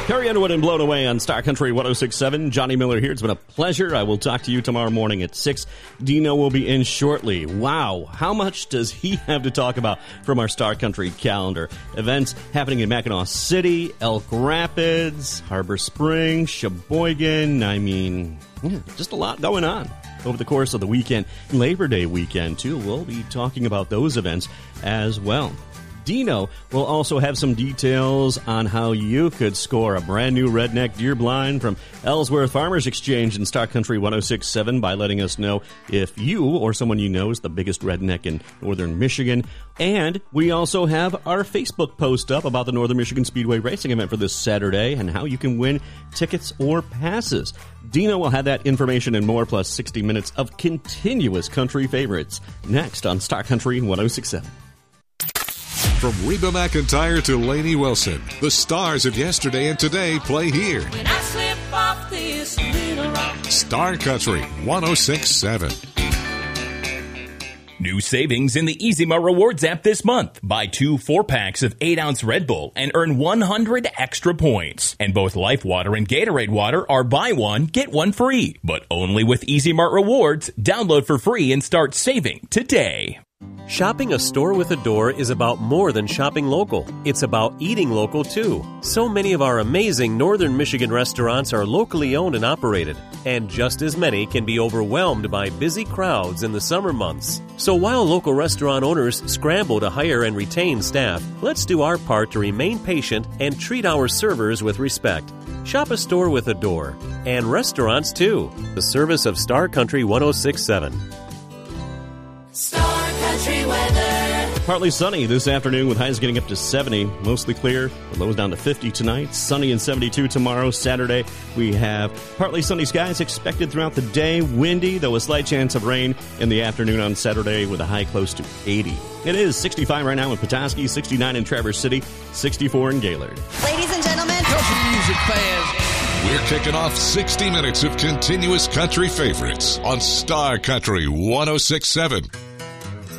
Carrie Underwood and Blown Away on Star Country 106.7. Johnny Miller here. It's been a pleasure. I will talk to you tomorrow morning at 6. Dino will be in shortly. Wow, how much does he have to talk about from our Star Country calendar? Events happening in Mackinac City, Elk Rapids, Harbor Springs, Sheboygan. I mean, just a lot going on over the course of the weekend. Labor Day weekend, too. We'll be talking about those events as well. Dino will also have some details on how you could score a brand new redneck deer blind from Ellsworth Farmers Exchange in Star Country 106.7 by letting us know if you or someone you know is the biggest redneck in northern Michigan. And we also have our Facebook post up about the Northern Michigan Speedway Racing event for this Saturday and how you can win tickets or passes. Dino will have that information and more, plus 60 minutes of continuous country favorites next on Star Country 106.7. From Reba McEntire to Lainey Wilson, the stars of yesterday and today play here. When I slip off this little rock. Star Country 106.7. New savings in the Easy Mart Rewards app this month. Buy 2 4-packs of 8-ounce Red Bull and earn 100 extra points. And both Life Water and Gatorade Water are buy one, get one free. But only with Easy Mart Rewards. Download for free and start saving today. Shopping a store with a door is about more than shopping local. It's about eating local, too. So many of our amazing Northern Michigan restaurants are locally owned and operated, and just as many can be overwhelmed by busy crowds in the summer months. So while local restaurant owners scramble to hire and retain staff, let's do our part to remain patient and treat our servers with respect. Shop a store with a door, and restaurants, too. The service of Star Country 106.7. Star Country weather. Partly sunny this afternoon with highs getting up to 70. Mostly clear. The lows down to 50 tonight. Sunny and 72 tomorrow, Saturday. We have partly sunny skies expected throughout the day. Windy, though a slight chance of rain in the afternoon on Saturday with a high close to 80. It is 65 right now in Petoskey, 69 in Traverse City, 64 in Gaylord. Ladies and gentlemen, country music fans. We're kicking off 60 minutes of continuous country favorites on Star Country 106.7.